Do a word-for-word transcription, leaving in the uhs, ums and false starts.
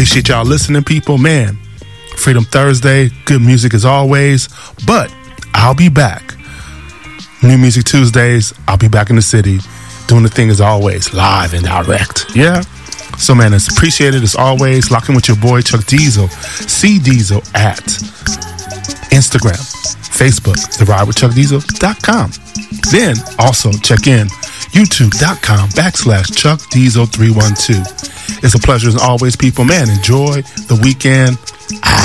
Appreciate y'all listening, people. Man, Freedom Thursday, good music as always. But I'll be back. New Music Tuesdays, I'll be back in the city doing the thing as always, live and direct. Yeah? So, man, it's appreciated as always. Lock in with your boy, Chuck Diesel. C Diesel at Instagram, Facebook, the ride with chuck diesel dot com. Then also check in youtube.com backslash Chuck Diesel three one two. It's a pleasure as always, people. Man, enjoy the weekend.